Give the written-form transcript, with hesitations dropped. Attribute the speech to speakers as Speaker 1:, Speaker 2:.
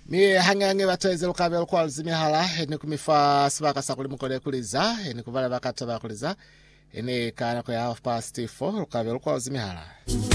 Speaker 1: Mi hange bateze lukabe olukwa zimihala ene kumifa sibaka sakuli mukole kuliza ene kuvala bakata bakuliza ene kana kwa 4:30 lukabe olukwa zimihala.